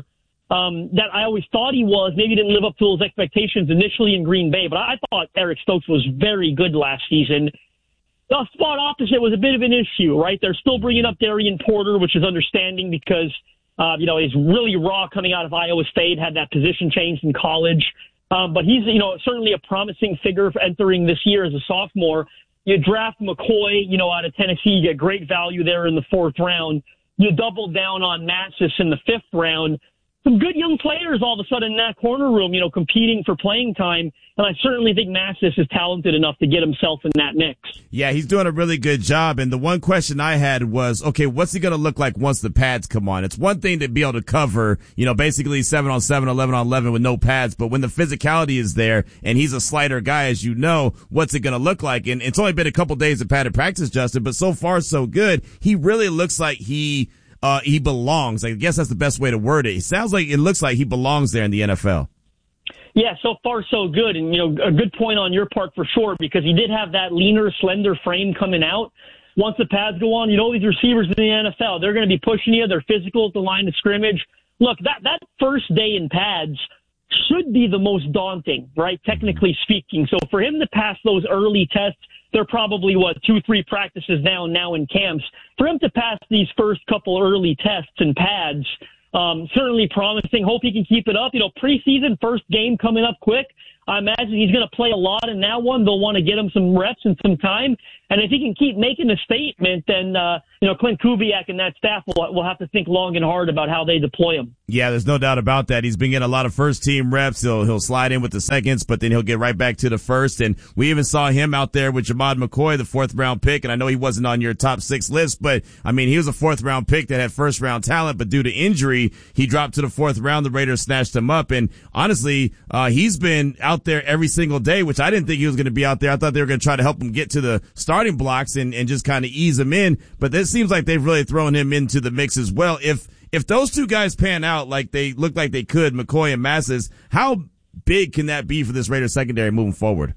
that I always thought he was. Maybe didn't live up to his expectations initially in Green Bay, but I thought Eric Stokes was very good last season. The spot opposite was a bit of an issue, right? They're still bringing up Darian Porter, which is understanding because, he's really raw coming out of Iowa State, had that position changed in college. But he's, certainly a promising figure for entering this year as a sophomore. You draft McCoy, out of Tennessee, you get great value there in the 4th round. You double down on Massis in the 5th round. Some good young players all of a sudden in that corner room, competing for playing time. And I certainly think Massis is talented enough to get himself in that mix. Yeah, he's doing a really good job. And the one question I had was, okay, what's he going to look like once the pads come on? It's one thing to be able to cover, basically 7-on-7, 11-on-11 with no pads. But when the physicality is there and he's a slighter guy, as you know, what's it going to look like? And it's only been a couple days of padded practice, Justin, but so far so good. He really looks like he belongs. I guess that's the best way to word it. It looks like he belongs there in the NFL. Yeah, so far so good. And, a good point on your part for sure, because he did have that leaner, slender frame coming out. Once the pads go on, these receivers in the NFL, they're going to be pushing you. They're physical at the line of scrimmage. Look, that first day in pads should be the most daunting, right? Technically speaking. So for him to pass those early tests, they're probably 2-3 practices now in camps. For him to pass these first couple early tests and pads, certainly promising. Hope he can keep it up. Preseason first game coming up quick. I imagine he's going to play a lot in that one. They'll want to get him some reps and some time. And if he can keep making a statement, then, Clint Kubiak and that staff will have to think long and hard about how they deploy him. Yeah, there's no doubt about that. He's been getting a lot of first team reps. He'll slide in with the seconds, but then he'll get right back to the first. And we even saw him out there with Jamad McCoy, the 4th round pick. And I know he wasn't on your top 6 list, but he was a 4th round pick that had 1st round talent, but due to injury, he dropped to the 4th round. The Raiders snatched him up. And honestly, he's been out there every single day, which I didn't think he was going to be out there. I thought they were going to try to help him get to the starting blocks and just kind of ease him in. But it seems like they've really thrown him into the mix as well. If those two guys pan out like they look like they could, McCoy and Massis, how big can that be for this Raiders secondary moving forward?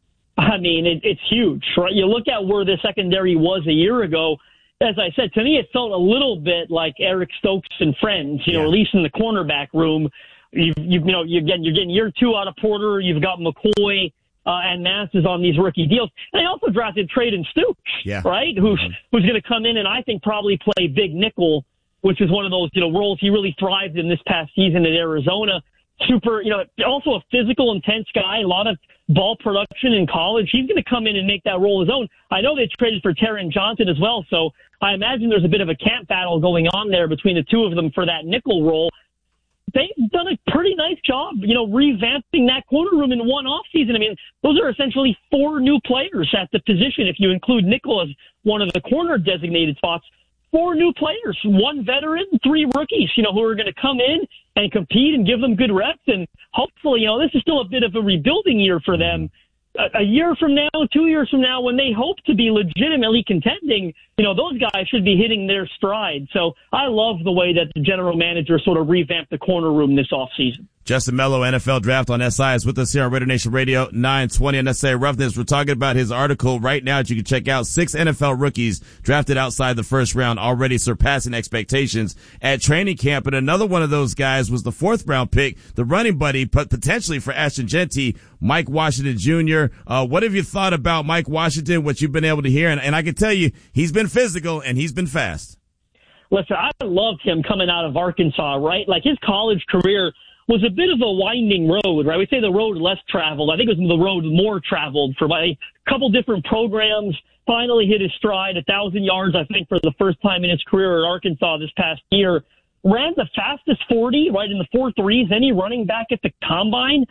It's huge, right? You look at where the secondary was a year ago. As I said, to me, it felt a little bit like Eric Stokes and friends, at least in the cornerback room. You're getting year 2 out of Porter. You've got McCoy and Massis on these rookie deals. And they also drafted Trayden Stoops, right? Who's going to come in and I think probably play big nickel, which is one of those, roles he really thrived in this past season at Arizona. Super, also a physical, intense guy, a lot of ball production in college. He's going to come in and make that role his own. I know they traded for Taron Johnson as well, so I imagine there's a bit of a camp battle going on there between the two of them for that nickel role. They've done a pretty nice job, revamping that corner room in one offseason. Those are essentially 4 new players at the position. If you include nickel as one of the corner designated spots, 4 new players, 1 veteran, 3 rookies, who are going to come in and compete and give them good reps. And hopefully, this is still a bit of a rebuilding year for them. A year from now, 2 years from now, when they hope to be legitimately contending, those guys should be hitting their stride. So I love the way that the general manager sort of revamped the corner room this offseason. Justin Mello, NFL Draft on SI, is with us here on Raider Nation Radio 920 on SI Roughness. We're talking about his article right now that you can check out. 6 NFL rookies drafted outside the 1st round, already surpassing expectations at training camp. And another one of those guys was the 4th round pick, the running buddy, but potentially for Ashton Jeanty, Mike Washington Jr. What have you thought about Mike Washington, what you've been able to hear? And I can tell you, he's been physical and he's been fast. Listen, I loved him coming out of Arkansas, right? Like his college career was a bit of a winding road, right? We say the road less traveled. I think it was the road more traveled for a couple different programs. Finally hit his stride, 1,000 yards, I think, for the first time in his career at Arkansas this past year. Ran the fastest 40, right, in the 4.3s, any running back at the combine.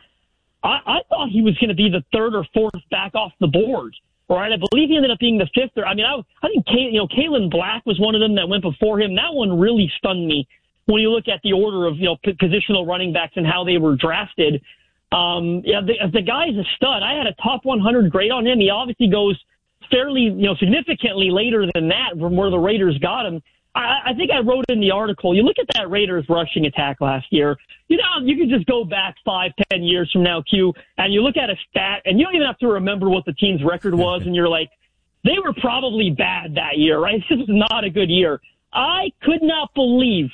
I thought he was going to be the 3rd or 4th back off the board, right? I believe he ended up being the 5th. I think Kalen Black was one of them that went before him. That one really stunned me. When you look at the order of, positional running backs and how they were drafted, the guy's a stud. I had a top 100 grade on him. He obviously goes fairly, significantly later than that from where the Raiders got him. I think I wrote in the article, you look at that Raiders rushing attack last year, you can just go back 5-10 years from now, Q, and you look at a stat, and you don't even have to remember what the team's record was, and you're like, they were probably bad that year, right? This was not a good year. I could not believe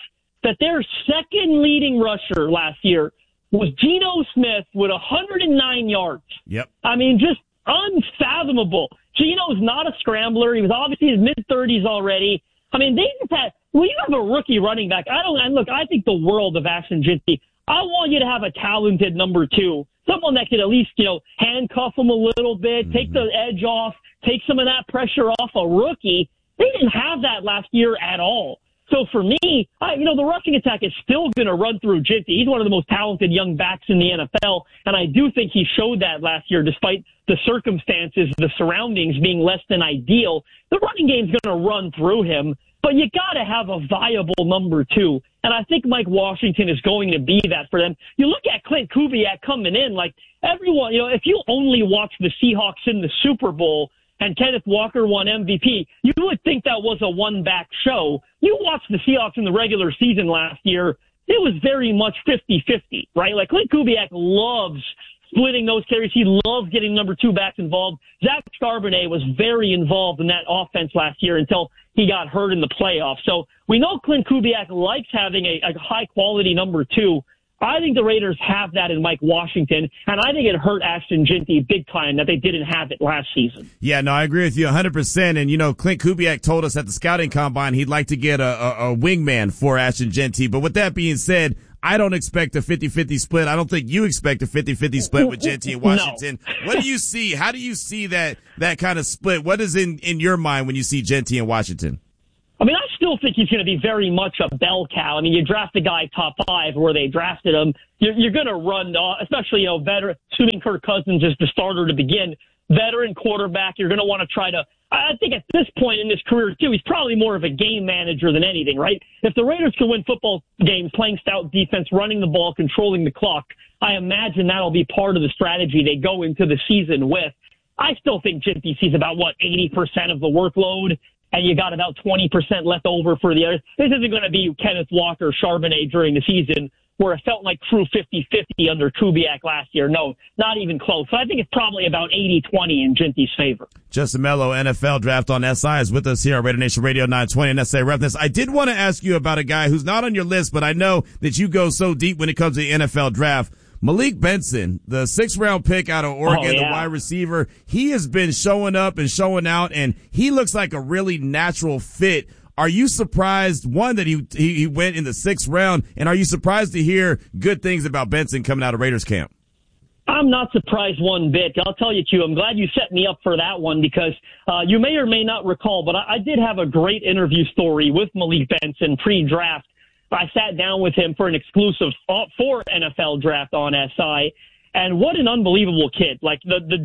that their second leading rusher last year was Geno Smith with 109 yards. Yep. I mean, just unfathomable. Geno's not a scrambler. He was obviously in his mid-30s already. I mean, they just had, well, you have a rookie running back. I think the world of Ashton Jeanty. I want you to have a talented number 2, someone that could at least, handcuff him a little bit, take the edge off, take some of that pressure off a rookie. They didn't have that last year at all. So for me, the rushing attack is still going to run through Jeanty. He's one of the most talented young backs in the NFL, and I do think he showed that last year despite the circumstances, the surroundings being less than ideal. The running game's going to run through him, but you got to have a viable number 2, and I think Mike Washington is going to be that for them. You look at Clint Kubiak coming in, like everyone, if you only watch the Seahawks in the Super Bowl and Kenneth Walker won MVP, you would think that was a one-back show. You watched the Seahawks in the regular season last year, it was very much 50-50, right? Like Clint Kubiak loves splitting those carries. He loves getting number 2 backs involved. Zach Charbonnet was very involved in that offense last year until he got hurt in the playoffs. So we know Clint Kubiak likes having a high-quality number 2. I think the Raiders have that in Mike Washington, and I think it hurt Ashton Jeanty big time that they didn't have it last season. Yeah, no, I agree with you 100%. And, Clint Kubiak told us at the scouting combine he'd like to get a wingman for Ashton Jeanty. But with that being said, I don't expect a 50-50 split. I don't think you expect a 50-50 split with Jeanty and Washington. No. What do you see? How do you see that kind of split? What is in your mind when you see Jeanty and Washington? I mean, I still think he's going to be very much a bell cow. I mean, you draft a guy top 5 where they drafted him. You're going to run, especially, veteran, assuming Kirk Cousins is the starter to begin, veteran quarterback. You're going to want to try to, I think at this point in his career, too, he's probably more of a game manager than anything, right? If the Raiders can win football games, playing stout defense, running the ball, controlling the clock, I imagine that'll be part of the strategy they go into the season with. I still think Jeanty sees about, 80% of the workload, and you got about 20% left over for the others. This isn't going to be Kenneth Walker, Charbonnet during the season where it felt like true 50-50 under Kubiak last year. No, not even close. So I think it's probably about 80-20 in Jeanty's favor. Justin Mello, NFL Draft on SI, is with us here on Raider Nation Radio 920 and SA Reference. I did want to ask you about a guy who's not on your list, but I know that you go so deep when it comes to the NFL Draft. Malik Benson, the 6th-round pick out of Oregon, the wide receiver, he has been showing up and showing out, and he looks like a really natural fit. Are you surprised, one, that he went in the 6th round, and are you surprised to hear good things about Benson coming out of Raiders camp? I'm not surprised one bit. I'll tell you, Q, I'm glad you set me up for that one because you may or may not recall, but I did have a great interview story with Malik Benson pre-draft. I sat down with him for an exclusive for NFL Draft on SI, and what an unbelievable kid! Like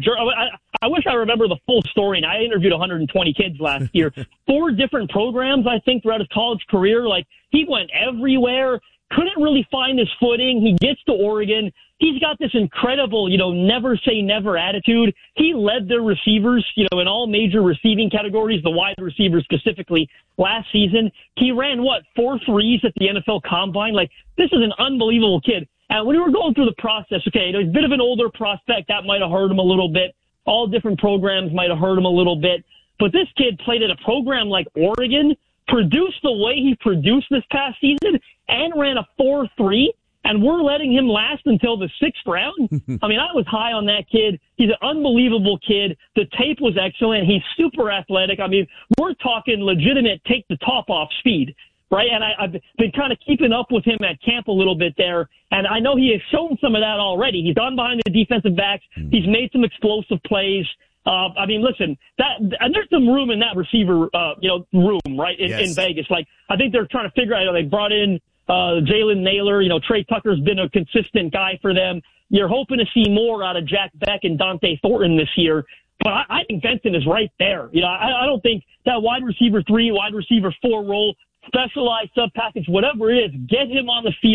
I wish I remember the full story. And I interviewed 120 kids last year, 4 different programs I think throughout his college career. Like he went everywhere, couldn't really find his footing. He gets to Oregon. He's got this incredible, never say never attitude. He led their receivers, in all major receiving categories, the wide receivers specifically, last season. He ran, 4 threes at the NFL Combine? Like, this is an unbelievable kid. And when we were going through the process, okay, he's a bit of an older prospect. That might have hurt him a little bit. All different programs might have hurt him a little bit. But this kid played at a program like Oregon, produced the way he produced this past season, and ran a 4.3. And we're letting him last until the 6th round. I mean, I was high on that kid. He's an unbelievable kid. The tape was excellent. He's super athletic. I mean, we're talking legitimate take the top off speed, right? And I've been kind of keeping up with him at camp a little bit there. And I know he has shown some of that already. He's gone behind the defensive backs. He's made some explosive plays. I mean, listen, and there's some room in that receiver, room, right, in Vegas. Like, I think they're trying to figure out, they brought in Jalen Naylor, Trey Tucker's been a consistent guy for them. You're hoping to see more out of Jack Beck and Dante Thornton this year. But I think Benson is right there. I don't think that wide receiver 3, wide receiver 4 role, specialized sub package, whatever it is, get him on the field,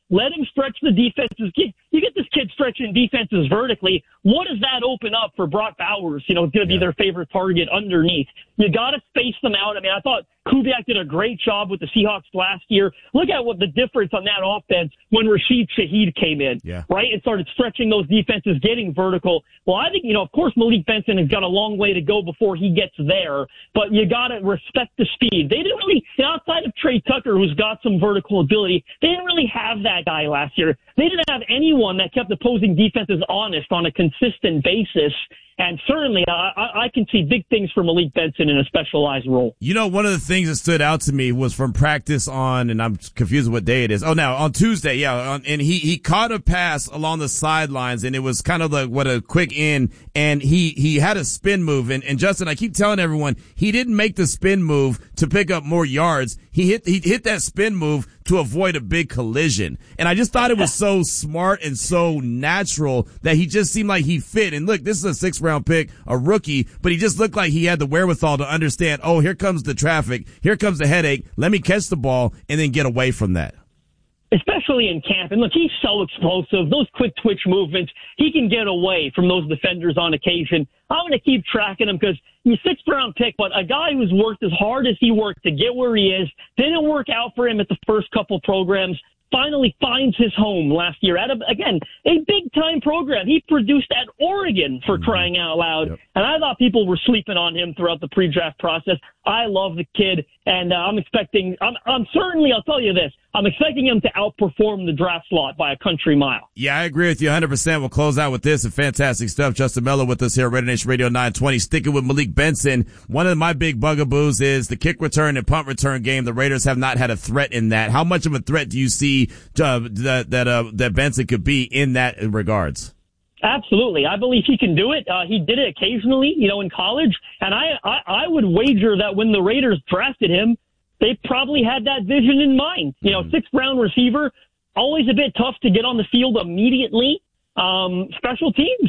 Let him stretch the defenses. You get this kid stretching defenses vertically. What does that open up for Brock Bowers? You know, it's going to be their favorite target underneath. You got to space them out. I mean, I thought Kubiak did a great job with the Seahawks last year. Look at what the difference on that offense when Rashid Shaheed came in, right? And started stretching those defenses, getting vertical. Well, I think, you know, of course, Malik Benson has got a long way to go before he gets there, but you got to respect the speed. They didn't really, outside of Trey Tucker, who's got some vertical ability, they didn't really have that guy last year. They didn't have anyone that kept opposing defenses honest on a consistent basis. And certainly, I can see big things for Malik Benson in a specialized role. You know, one of the things that stood out to me was from practice on, and I'm confused what day it is. Oh, now on Tuesday, and he caught a pass along the sidelines, and it was kind of like a quick in, and he had a spin move. And Justin, I keep telling everyone, he didn't make the spin move to pick up more yards. He hit that spin move to avoid a big collision. And I just thought it was so smart and so natural that he just seemed like he fit. And look, this is a 6th round pick, a rookie, but he just looked like he had the wherewithal to understand, oh, here comes the traffic, here comes the headache, let me catch the ball and then get away from that. Especially in camp. And look, he's so explosive. Those quick twitch movements, he can get away from those defenders on occasion. I'm going to keep tracking him because he's a 6th round pick, but a guy who's worked as hard as he worked to get where he is, didn't work out for him at the first couple programs, finally finds his home last year at, again, a big-time program. He produced at Oregon, for crying out loud. Yep. And I thought people were sleeping on him throughout the pre-draft process. I love the kid, and I'm expecting – I'm certainly – I'll tell you this. I'm expecting him to outperform the draft slot by a country mile. Yeah, I agree with you 100%. We'll close out with this and fantastic stuff. Justin Mello with us here at Raider Nation Radio 920. Sticking with Malik Benson, one of my big bugaboos is the kick return and punt return game. The Raiders have not had a threat in that. How much of a threat do you see that Benson could be in that regards? Absolutely. I believe he can do it. He did it occasionally, you know, in college. And I would wager that when the Raiders drafted him, they probably had that vision in mind. You know, 6th round receiver, always a bit tough to get on the field immediately. Special teams,